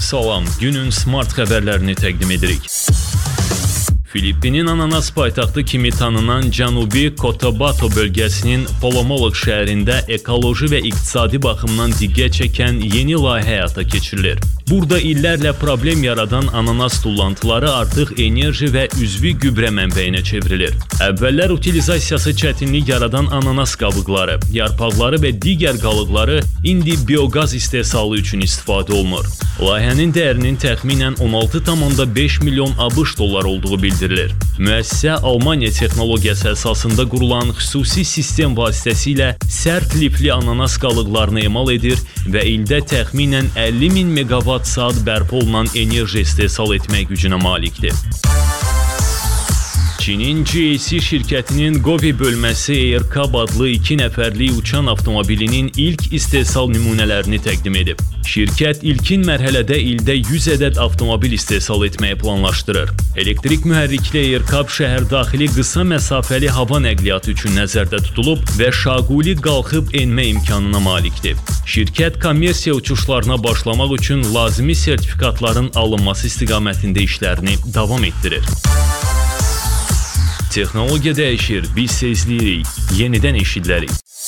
Salam, günün smart xəbərlərini təqdim edirik. Filippinin ananas paytaxtı kimi tanınan Cənubi Cotabato bölgəsinin Polomolog şəhərində ekoloji və iqtisadi baxımdan diqqət çəkən yeni layihə həyata keçirilir. Burada illərlə problem yaradan ananas tullantıları artıq enerji və üzvi gübrə mənbəyinə çevrilir. Əvvəllər utilizasiyası çətinlik yaradan ananas qabıqları, yarpaqları və digər qalıqları indi bioqaz istehsalı üçün istifadə olunur. Layihənin dəyərinin təxminən 16,5 milyon ABŞ dollar olduğu bildirilir. Müəssisə Almaniya texnologiyası əsasında qurulan xüsusi sistem vasitəsilə sərt lifli ananas qalıqlarını emal edir və ildə təxminən 50.000 megawatt saat bərpa olunan enerji istehsal etmək gücünə malikdir. Çinin GAC şirkətinin Gobi bölməsi Aircab adlı 2 nəfərlik uçan avtomobilinin ilk istehsal nümunələrini təqdim edib. Şirkət ilkin mərhələdə ildə 100 ədəd avtomobil istehsal etməyi planlaşdırır. Elektrik mühərrikli Aircab şəhər daxili qısa məsafəli hava nəqliyyatı üçün nəzərdə tutulub və şaquli qalxıb enmə imkanına malikdir. Şirkət kommersiya uçuşlarına başlamaq üçün lazımi sertifikatların alınması istiqamətində işlərini davam etdirir. Texnologiya dəyişir, biz sezləyirik, yenidən eşidilərik.